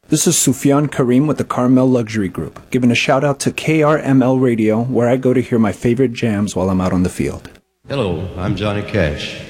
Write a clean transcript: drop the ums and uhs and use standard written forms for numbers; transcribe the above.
This is Sufyan Karim with the Carmel Luxury Group, giving a shout out to KRML Radio, where I go to hear my favorite jams while I'm out on the field. Hello, I'm Johnny Cash.